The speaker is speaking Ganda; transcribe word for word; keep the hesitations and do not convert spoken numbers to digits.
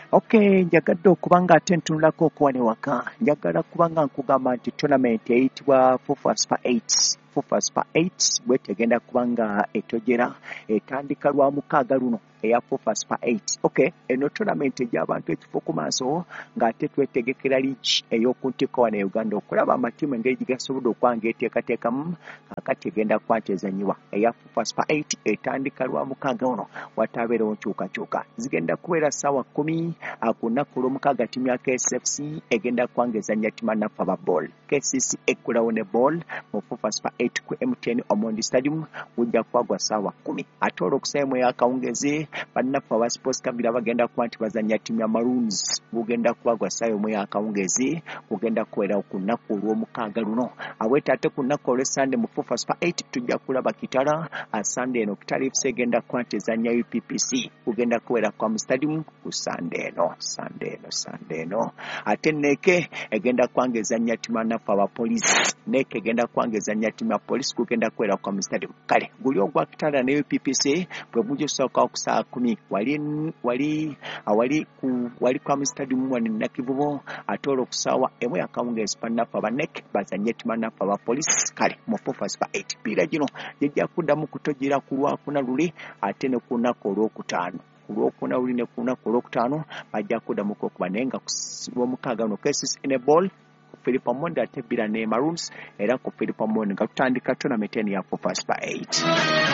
Okay, njagadde okuba nga ate ntunulako okuwa ne waka. Njagala kuba nga nkugamba nti tournament eyitibwa FUFA Super eight. FUFA Super eight bwe tegenda kuba nga etojera etandika lwa mukaaga luno eya FUFA Super eight. Okay, eno tournament egy'abantu ekifo ku maaso ng'ate twetegekera liigi ey'oku ntikko wano e Uganda okulaba amatiimu engeri gye gasobodde okuba ng'eteekateekamu kakati egenda kuba nti ezanyiwa eya FUFA Super eight etandika lwa mukaaga uno wataabeerewo nkyukakyuka. Zigenda kubeera ssaawa kkumi ku lunaku olw'omukaaga ttiimu ya K S F C egenda kuba ng'ezannya ttiimu bannaffe aba ball. K C C eggulawo ne ball mu FUFA Super eight ku M T N Omondi Stadium gujja kuba gwa ssaawa kkumi. Ate olw'okusaamu ey'akawungezi bannaffe aba Sports Kabira bagenda kuba nti bazannya ttiimu ya Maroons gugenda kuba gwa ssaawa emu ey'akawungezi gugenda kubeerawo ku lunaku olw'omukaaga luno. Awete ate ku lunaku olw'Essande mu FUFA Super eight tujja kulaba Kitara. Sande eno Kitara F C egenda kuba nti ezannya U P P C gugenda kubeera kwa mu stadium ku Sande eno Sande eno Sande eno. Ate Neeke egenda kuba ng'ezannya ttiimu bannaffe aba Police. Neeke egenda kuba ng'ezannya ttiimu ya Police gugenda kubeera kwa mu stadium. Kale guli ogwa Kitara ne U P P C bwe mujja osooka ku ssaawa kkumi wali wali wali ku wali kwa mu stadium wano Nakivubo. Ate olwo ku ssaawa emu y'akawungezi bannaffe aba Neeke bazannya ttiimu bannaffe aba Police. Kale mu FUFA Super eight bbira gino jejja kuddamu kutojera ku lwakuna luli ate ne ku lunaku olwokutaano. Ku lwokuna luli ne ku lunaku olwokutaano bajja kuddamu okuba naye nga ku lwomukaaga no K C C ne ball Philip Omondi ate bbira ne Maroons era ku Philip Omondi nga tutandika tournament ya FUFA Super eight.